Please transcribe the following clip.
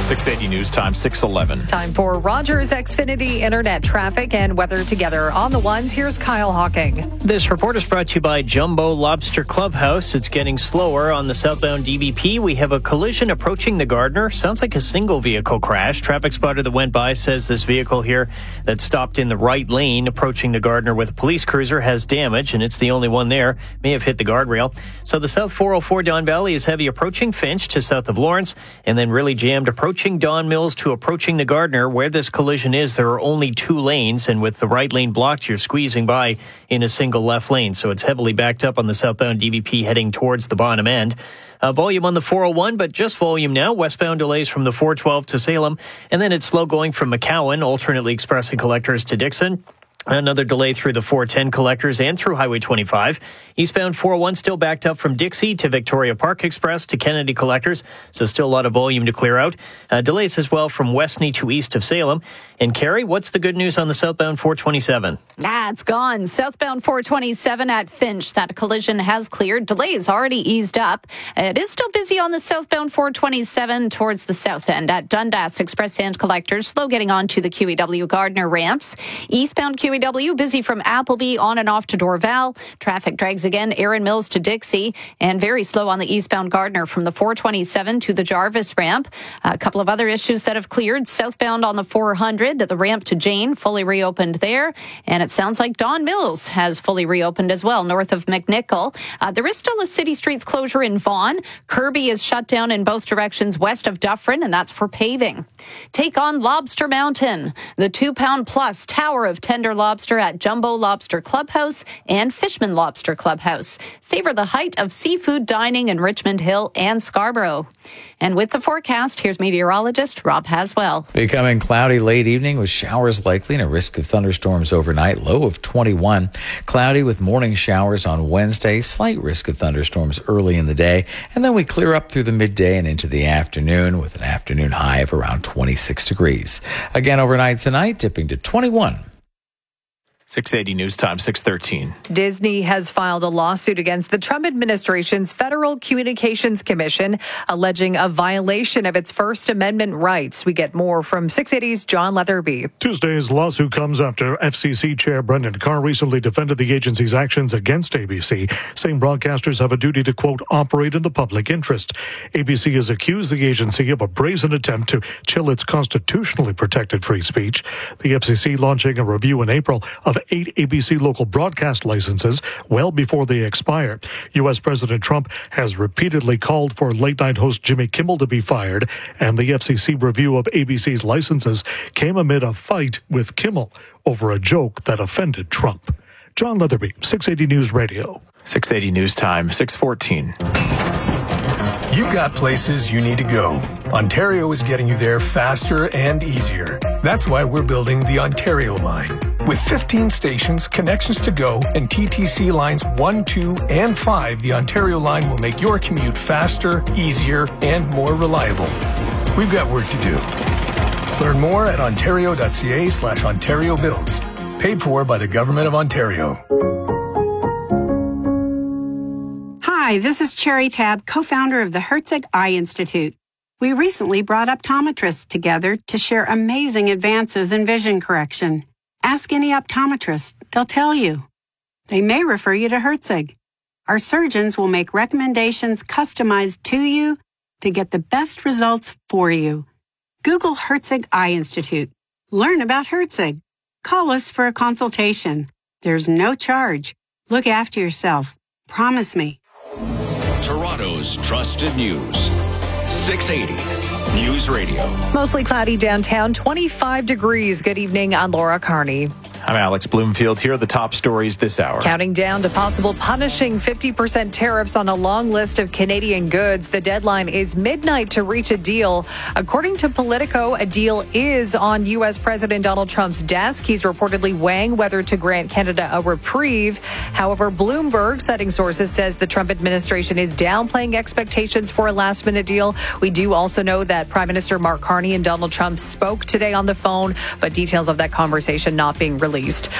680 News Time, 6:11. Time for Rogers Xfinity Internet traffic and weather together. On the ones, here's Kyle Hawking. This report is brought to you by Jumbo Lobster Clubhouse. It's getting slower on the southbound DBP. We have a collision approaching the Gardner. Sounds like a single vehicle crash. Traffic spotter that went by says this vehicle here that stopped in the right lane approaching the Gardner with a police cruiser has damage, and it's the only one there. May have hit the guardrail. So the South 404 Don Valley is heavy approaching Finch to south of Lawrence, and then really jammed approaching Don Mills to approaching the Gardner. Where this collision is, there are only two lanes, and with the right lane blocked, you're squeezing by in a single left lane. So it's heavily backed up on the southbound DBP heading towards the bottom end. Volume on the 401, but just volume now. Westbound delays from the 412 to Salem, and then it's slow going from McCowan, alternately expressing collectors to Dixon. Another delay through the 410 collectors and through Highway 25. Eastbound 401 still backed up from Dixie to Victoria Park Express to Kennedy collectors, so still a lot of volume to clear out. Delays as well from Westney to east of Salem. And Carrie, what's the good news on the southbound 427? It's gone. Southbound 427 at Finch. That collision has cleared. Delays already eased up. It is still busy on the southbound 427 towards the south end at Dundas Express and collectors. Slow getting on to the QEW Gardner ramps. Eastbound QEW busy from Appleby on and off to Dorval. Traffic drags again Erin Mills to Dixie, and very slow on the eastbound Gardner from the 427 to the Jarvis ramp. A couple of other issues that have cleared. Southbound on the 400, the ramp to Jane fully reopened there, and it sounds like Don Mills has fully reopened as well north of McNichol. There is still a city streets closure in Vaughan. Kirby is shut down in both directions west of Dufferin, and that's for paving. Take on Lobster Mountain, the 2-pound plus tower of tender lobster at Jumbo Lobster Clubhouse and Fishman Lobster Clubhouse. Savor the height of seafood dining in Richmond Hill and Scarborough. And with the forecast, here's meteorologist Rob Haswell. Becoming cloudy late evening with showers likely and a risk of thunderstorms overnight, low of 21. Cloudy with morning showers on Wednesday, slight risk of thunderstorms early in the day. And then we clear up through the midday and into the afternoon with an afternoon high of around 26 degrees. Again, overnight tonight, dipping to 21. 680 News Time, 6:13. Disney has filed a lawsuit against the Trump administration's Federal Communications Commission, alleging a violation of its First Amendment rights. We get more from 680's John Leatherby. Tuesday's lawsuit comes after FCC Chair Brendan Carr recently defended the agency's actions against ABC, saying broadcasters have a duty to, quote, operate in the public interest. ABC has accused the agency of a brazen attempt to chill its constitutionally protected free speech. The FCC launching a review in April of 8 ABC local broadcast licenses well before they expire. U.S. President Trump has repeatedly called for late-night host Jimmy Kimmel to be fired, and the FCC review of ABC's licenses came amid a fight with Kimmel over a joke that offended Trump. John Leatherby, 680 News Radio. 680 News Time, 6:14. You've got places you need to go. Ontario is getting you there faster and easier. That's why we're building the Ontario line. With 15 stations, connections to go, and TTC lines 1, 2, and 5, the Ontario line will make your commute faster, easier, and more reliable. We've got work to do. Learn more at ontario.ca/Ontario Builds. Paid for by the Government of Ontario. Hi, this is Cherry Tab, co-founder of the Herzig Eye Institute. We recently brought optometrists together to share amazing advances in vision correction. Ask any optometrist, they'll tell you. They may refer you to Herzig. Our surgeons will make recommendations customized to you to get the best results for you. Google Herzig Eye Institute. Learn about Herzig. Call us for a consultation. There's no charge. Look after yourself. Promise me. Toronto's trusted news. 680 News Radio. Mostly cloudy downtown, 25 degrees. Good evening, I'm Laura Carney. I'm Alex Bloomfield. Here are the top stories this hour. Counting down to possible punishing 50% tariffs on a long list of Canadian goods. The deadline is midnight to reach a deal. According to Politico, a deal is on U.S. President Donald Trump's desk. He's reportedly weighing whether to grant Canada a reprieve. However, Bloomberg, citing sources, says the Trump administration is downplaying expectations for a last-minute deal. We do also know that Prime Minister Mark Carney and Donald Trump spoke today on the phone, but details of that conversation not being released.